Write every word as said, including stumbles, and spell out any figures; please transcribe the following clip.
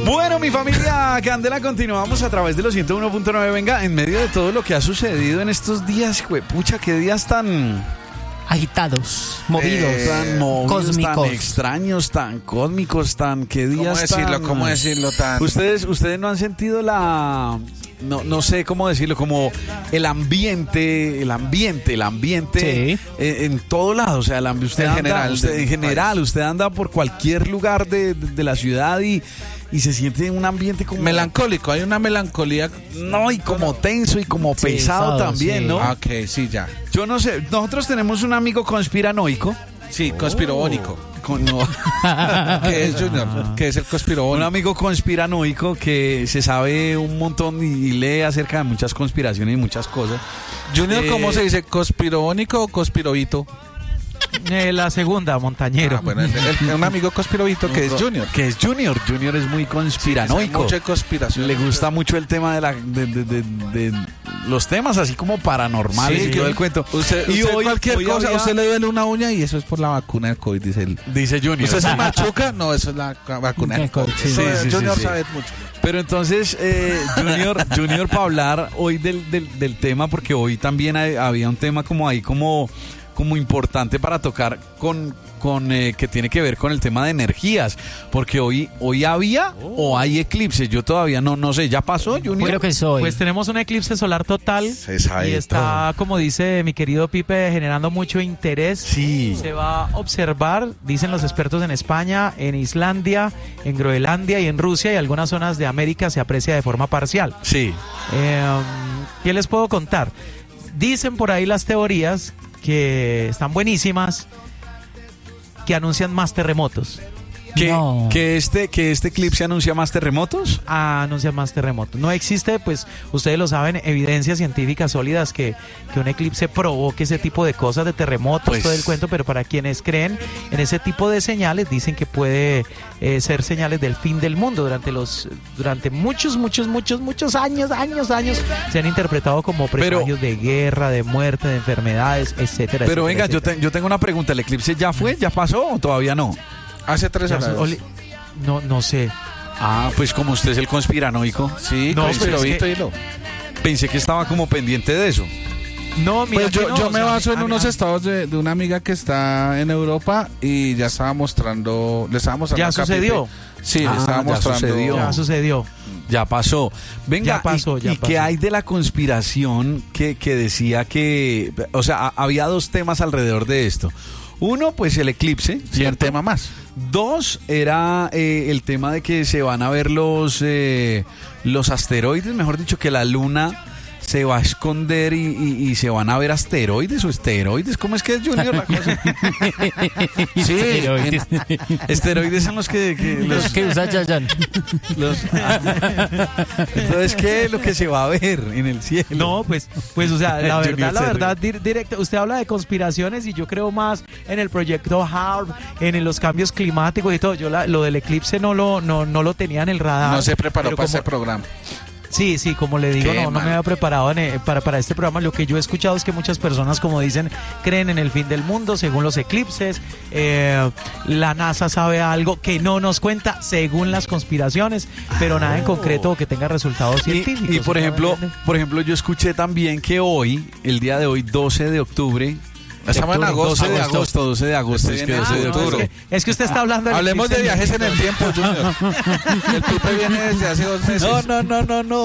Bueno, mi familia Candela, continuamos a través de los ciento uno punto nueve. Venga, en medio de todo lo que ha sucedido en estos días, juepucha, qué días tan agitados, movidos, eh, tan movidos, cósmicos, tan extraños, tan cósmicos, tan qué días. ¿Cómo decirlo? Tan... ¿Cómo decirlo tan? Ustedes, ustedes no han sentido la, no, no sé cómo decirlo, como el ambiente, el ambiente, el ambiente sí. en, en todo lado, o sea, el ambiente, usted en anda, general, usted, en general, usted anda por cualquier lugar de, de, de la ciudad y y se siente un ambiente como melancólico, hay una melancolía. No, y como tenso y como sí, pesado pesado, también, sí. ¿no? Ah, ok, sí, ya. Yo no sé, nosotros tenemos un amigo conspiranoico. Sí, conspirobónico. Con, no. ¿Qué es, Junior? ¿Qué es el conspirobónico? Un amigo conspiranoico que se sabe un montón y, y lee acerca de muchas conspiraciones y muchas cosas. Junior, Eh, ¿cómo se dice? ¿Conspirobónico o conspirobito? Eh, la segunda, montañero. Ah, bueno, el, el, un amigo conspirobito que es Junior. Que es Junior. Junior es muy conspiranoico. Mucha conspiración. Le gusta mucho el tema de, la, de, de, de, de los temas así como paranormales Sí, y todo el cuento. Usted, y usted hoy cualquier hoy cosa, había- usted le duele una uña y eso es por la vacuna del COVID, dice él. dice Junior. ¿Usted se machuca? No, eso es la vacuna del COVID. Sí, Eso, sí, sí, Junior sí, sí. sabe mucho. Pero entonces, eh, Junior, Junior para hablar hoy del, del, del tema, porque hoy también hay- había un tema como ahí, como, como importante para tocar con, con eh, que tiene que ver con el tema de energías, porque hoy, hoy había o hay eclipses, yo todavía no, no sé, ¿ya pasó, Junior? Creo que soy. Pues tenemos un eclipse solar total Se sabe y está, como dice mi querido Pipe, generando mucho interés. Sí. Se va a observar, dicen los expertos en España, en Islandia, en Groenlandia y en Rusia, y algunas zonas de América se aprecia de forma parcial. Sí. Eh, ¿Qué les puedo contar? Dicen por ahí las teorías que están buenísimas, que anuncian más terremotos. ¿Que, No. que, este, ¿Que este eclipse anuncia más terremotos? Ah, anuncia más terremotos. No existe, pues ustedes lo saben, evidencias científicas sólidas que, que un eclipse provoque ese tipo de cosas, de terremotos, Pues- todo el cuento, pero para quienes creen en ese tipo de señales, dicen que puede eh, ser señales del fin del mundo. Durante los durante muchos, muchos, muchos, muchos años, años, años, se han interpretado como Pero- presagios de guerra, de muerte, de enfermedades, etcétera. Pero etcétera, venga, yo, etcétera. te- yo tengo una pregunta, ¿el eclipse ya fue, ya pasó o todavía no? Hace tres Ya, horas. Oli- No, no sé. Ah, pues como usted es el conspiranoico, Sí, No, conspirobito pero y lo. pensé que estaba como pendiente de eso. No, mira, Pues yo, que no, yo o me sea, baso a en mí- unos a- estados de, de una amiga que está en Europa y ya estaba mostrando, le estaba mostrando Ya acá a sucedió. Pipe. Sí, Ah, le estaba ya mostrando. sucedió. Ya sucedió. Ya pasó. Venga, Ya pasó, ¿y, ya y pasó. qué hay de la conspiración que, que decía que, o sea, a- había dos temas alrededor de esto? Uno, pues el eclipse, Y el ¿cierto? tema más. Dos, era eh, el tema de que se van a ver los, eh, los asteroides, mejor dicho, que la luna se va a esconder y, y- y se van a ver asteroides o esteroides. ¿Cómo es que es, Junior, la cosa? Sí, Esteroides. Esteroides son los que... que los, Los que usa Yayan. los- Entonces, ¿qué es lo que se va a ver en el cielo? No, pues, pues, o sea, la Junior verdad, la se verdad, dir- directa. Usted habla de conspiraciones y yo creo más en el proyecto HARP, en los cambios climáticos y todo. Yo la- lo del eclipse no lo, no, no lo tenía en el radar. no se preparó pero para como- ese programa. Sí, sí, como le digo, Qué no, no mal. me había preparado en, eh, para, para este programa. Lo que yo he escuchado es que muchas personas, como dicen, creen en el fin del mundo según los eclipses. Eh, la NASA sabe algo que no nos cuenta según las conspiraciones, pero nada en concreto que tenga resultados Y, científicos. y, por ¿sí? ejemplo, por ejemplo, yo escuché también que hoy, el día de hoy, doce de octubre, Estamos en agosto. doce de agosto, doce de agosto, Estoy es en que doce de ah, No, es, octubre. que, es que usted está hablando del Hablemos de eclipse viajes en el tiempo, Junior. El Pipe viene desde hace dos meses. No, no, no, no, no.